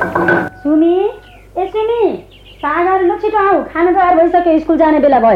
सुमी, ए सुमी, सागर ल छिटो आऊ, खाना तयार भइसक्यो, स्कुल जाने बेला भयो।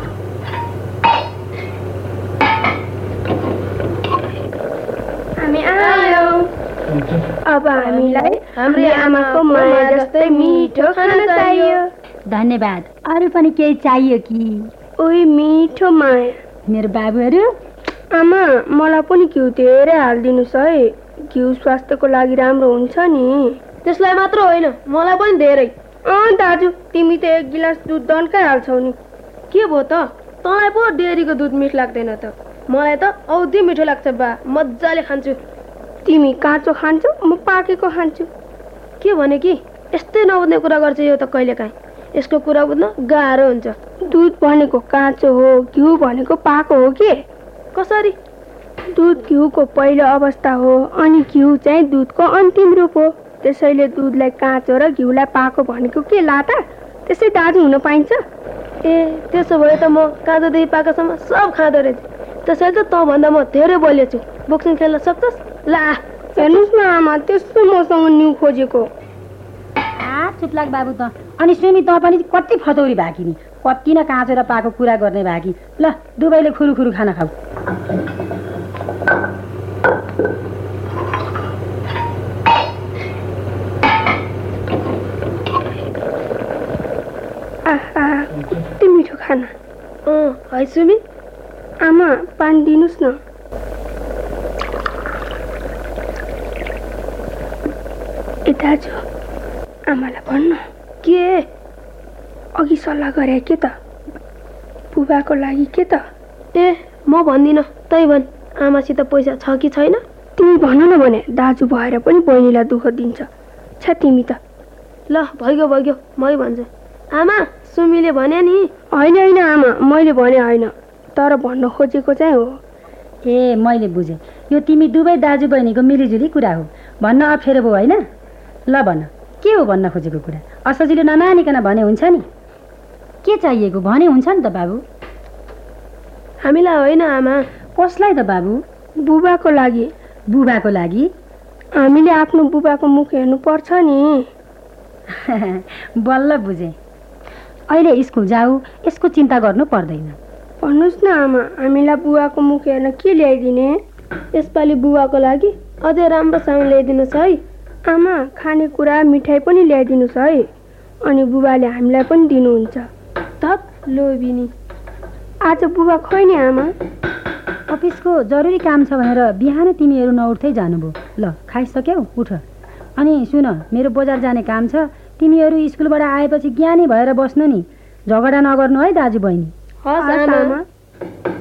हामी आयौ। अब हामीलाई हाम्रो आमाको माया जस्तै मिठो खाना चाहियो। धन्यवाद। अरू पनि केही चाहियो कि? ओइ मिठो माया। मेरो बाबुहरू? आमा, मलाई पनि घिउ धेरै हालिदिनुस् है। घिउ स्वास्थ्यको लागि राम्रो हुन्छ नि। त्यसलाई मात्र होइन, मलाई पनि धेरै। दाजु, तिमी त 1 गिलास दुध दन्काइ हाल्छौ नि। के भयो त? तँलाई पो डेरीको दुध मिठो लाग्दैन त? मलाई त औधी मिठो लाग्छ बा, मजाले खान्छु। तिमी काँचो खान्छौ, म पाकेको खान्छु। के भने कि यस्तै नबुझ्ने कुरा गर्छ यो त कहिलेकाहीँ। यसको कुरा बुझ्न गाह्रो हुन्छ। दुध भनेको काँचो हो, घिउ भनेको पाको हो के? कसरी? दुध घिउको पहिलो अवस्था हो, अनि घिउ चाहिँ दुधको अन्तिम रूप हो। त्यसैले दुधलाई काँचो र घिउलाई पाको भनेको के लाटा? त्यसै दाजु हुन पाइन्छ? ए, त्यसो भए त म काँचोदेखि पाकोसम्म सब खाँदो रहेछ। त्यसैले त तँभन्दा म धेरै बोलेछु। बोक्सिङ खेल्न सक्छस्? ला हेर्नुहोस् न आमा, त्यस्तो मसँग न्यु खोजेको। चुप लाग बाबु त। अनि सुमी, त पनि कति फतौरी भाकी नि, कति न काँचो र पाको कुरा गर्ने भाकी। ल, दुवैले खुरुखुरु खाना खाऊ। कति मिठो खाना। है सुमी, आमा पानी दिनुस् न। ए दाजु, आमालाई भन्नु। के? अघि सल्लाह गरे के त? बुबाको लागि के त? ए, म भन्दिनँ, तै भन्। आमासित पैसा छ कि छैन? तिमी भन न भने, दाजु भएर पनि बहिनीलाई दुःख दिन्छ। छ तिमी त। ल भइगयो भइगयो, मै भन्छु। आमा, सुमीले भने नि। होइन आमा, मैले भने होइन, तर भन्न खोजेको चाहिँ हो। ए, मैले बुझेँ। यो तिमी दुवै दाजु बहिनीको मिलिजुली कुरा हो। भन्न अप्ठ्यारो भयो होइन? ल भन, के हो भन्न खोजेको कुरा? असजिलो नमानिकन भने हुन्छ नि। के चाहिएको भने हुन्छ नि त बाबु। हामीलाई होइन आमा। कसलाई त बाबु? बुबाको लागि। बुबाको लागि? हामीले आफ्नो बुबाको मुख हेर्नु पर्छ नि। बल्ल बुझेँ। अहिले स्कुल जाऊ, यसको चिन्ता गर्नु पर्दैन। भन्नुहोस् न आमा, हामीलाई बुबाको मुख हेर्न के ल्याइदिने? यसपालि बुबाको लागि अझै राम्रो सामान ल्याइदिनुहोस् है। आमा, खानेकुरा मिठाई पनि ल्याइदिनुहोस् है। अनि बुबाले हामीलाई पनि दिनुहुन्छ। धत लोभिनी। आज बुबा खोइ नि आमा। अफिसको जरुरी काम छ भनेर बिहान तिमीहरू नउठ्दै जानुभयो। ल, खाइसक्यौ? उठ। अनि सुन, मेरो बजार जाने काम छ। तिमीहरू स्कुलबाट आएपछि ज्ञानी भएर बस्नु नि। झगडा नगर्नु है दाजु बहिनी। हस् आमा।